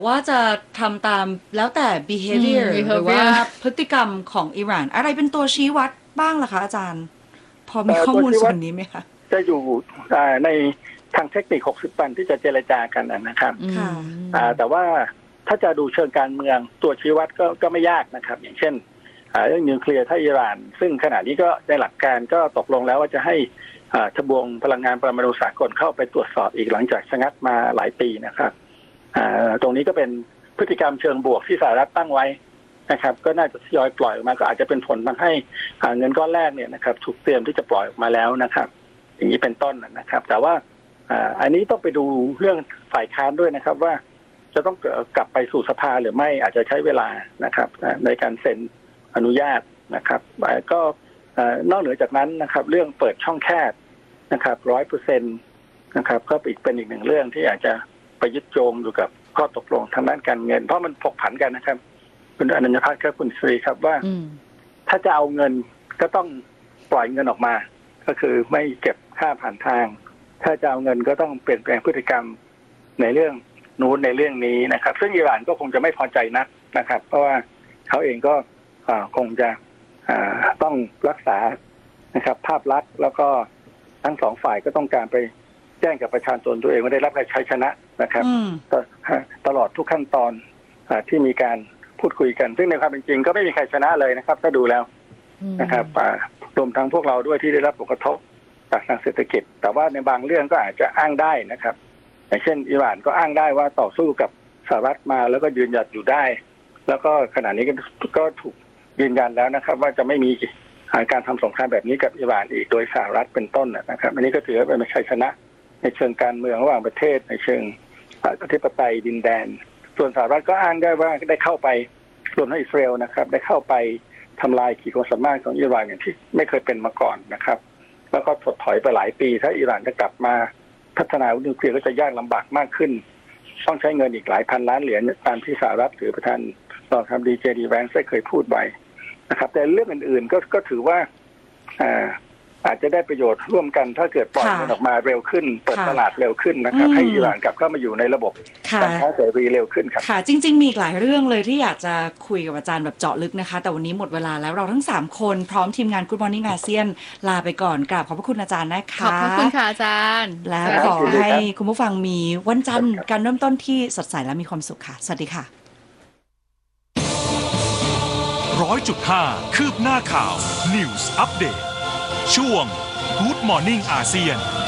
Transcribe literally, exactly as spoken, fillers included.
ว่าจะทำตามแล้วแต่ behavior อืมหรือว่า behavior พฤติกรรมของอิหร่านอะไรเป็นตัวชี้วัดบ้างล่ะคะอาจารย์ พอมีเอ่อข้อมูลส่ตัวชี้วัดวนนี้ไหมคะจะอยู่อ่าในทางเทคนิคหกสิบวันที่จะเจรจากันนะครับค่ะอ่าแต่ว่าถ้าจะดูเชิงการเมืองตัวชี้วัดก็ก็ไม่ยากนะครับ อย่างเช่นอ่าเรื่องนิวเคลียร์ถ้าอิหร่าน ซึ่งขณะนี้ก็ในหลักการก็ตกลงแล้วว่าจะให้อ่าทบวงพลังงานปรมาณูสากลเข้าไปตรวจสอบอีกหลังจากชะงักมาหลายปีนะครับอ่าตรงนี้ก็เป็นพฤติกรรมเชิงบวกที่สหรัฐตั้งไว้นะครับก็น่าจะทยอยปล่อยออกมาก็อาจจะเป็นผลทำให้เงินก้อนแรกเนี่ยนะครับถูกเตรียมที่จะปล่อยออกมาแล้วนะครับอย่างนี้เป็นต้นนะครับแต่ว่าอันนี้ต้องไปดูเรื่องฝ่ายค้านด้วยนะครับว่าจะต้องกลับไปสู่สภาหรือไม่อาจจะใช้เวลานะครับในการเซ็นอนุญาตนะครับก็นอกเหนือจากนั้นนะครับเรื่องเปิดช่องแคบนะครับร้อยเปอร์เซ็นต์นะครับก็อีกเป็นอีกหนึ่งเรื่องที่อาจจะไปยึดโยงอยู่กับข้อตกลงทางด้านการเงินเพราะมันผกผันกันนะครับคุณอนันตพัฒน์ครับคุณศรีครับว่าถ้าจะเอาเงินก็ต้องปล่อยเงินออกมาก็คือไม่เก็บค่าผ่านทางถ้าจะเอาเงินก็ต้องเปลี่ยนแปลงพฤติกรรมในเรื่องนู้นในเรื่องนี้นะครับซึ่งอิหร่านก็คงจะไม่พอใจนักนะครับเพราะว่าเขาเองก็คงจะต้องรักษานะครับภาพลักษณ์แล้วก็ทั้งสองฝ่ายก็ต้องการไปแจ้งกับประชาชนตัวเองว่าได้รับการชัยชนะนะครับตลอดทุกขั้นตอนที่มีการพูดคุยกันซึ่งในความเป็นจริงก็ไม่มีใครชนะเลยนะครับถ้าดูแล้วนะครับรวมทั้งพวกเราด้วยที่ได้รับผลกระทบจากทางเศรษฐกิจแต่ว่าในบางเรื่องก็อาจจะอ้างได้นะครับอย่างเช่นอิหร่านก็อ้างได้ว่าต่อสู้กับสหรัฐมาแล้วก็ยืนหยัดอยู่ได้แล้วก็ขณะนี้ก็ถูกยืนยันแล้วนะครับว่าจะไม่มีการทำสงครามแบบนี้กับอิหร่านอีกโดยสหรัฐเป็นต้นนะครับอันนี้ก็ถือว่าเป็นชัยชนะในเชิงการเมืองระหว่างประเทศในเชิงอธิปไตยดินแดนส่วนสหรัฐก็อ้างได้ว่าได้เข้าไปรวมทั้งอิสราเอลนะครับได้เข้าไปทำลายขีดความสามารถของอิหร่านอย่างที่ไม่เคยเป็นมาก่อนนะครับแล้วก็ถดถอยไปหลายปีถ้าอิหร่านจะกลับมาพัฒนาอาวุธนิวเคลียร์ก็จะยากลำบากมากขึ้นต้องใช้เงินอีกหลายพันล้านเหรียญตามที่สหรัฐหรือประธานรองประธานาธิบดีเจดีแวนซ์ได้เคยพูดไว้นะครับแต่เรื่องอื่นๆก็ก็ถือว่าอ่าอาจจะได้ประโยชน์ร่วมกันถ้าเกิดปล่อยมันออกมาเร็วขึ้นเปิดตลาดเร็วขึ้นนะครับให้อิหร่านกลับเข้ามาอยู่ในระบบการค้าเสรีเร็วขึ้นครับค่ะจริงๆมีหลายเรื่องเลยที่อยากจะคุยกับอาจารย์แบบเจาะลึกนะคะแต่วันนี้หมดเวลาแล้วเราทั้งสามคนพร้อมทีมงาน Good Morning อาเซียนลาไปก่อนกราบขอบพระคุณอาจารย์นะคะขอบพระคุณค่ะอาจารย์และขอให้คุณผู้ฟังมีวันจันทร์การเริ่มต้นที่สดใสและมีความสุขค่ะสวัสดีค่ะร้อยจุดห้าคืบหน้าข่าว News Update ช่วง Good Morning อาเซียน